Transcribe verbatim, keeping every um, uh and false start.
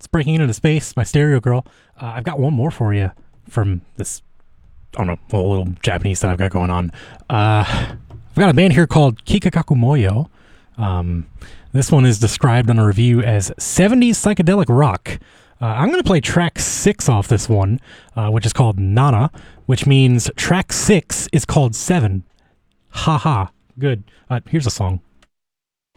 Breaking Into Space by Stereo Girl. Uh, I've got one more for you from this, I don't know, whole little Japanese that I've got going on. Uh, I've got a band here called Kikakaku Moyo. Um, this one is described on a review as seventies psychedelic rock. Uh, I'm going to play track six off this one, uh, which is called Nana, which means track six is called seven. Ha ha. Good. Uh, here's a song.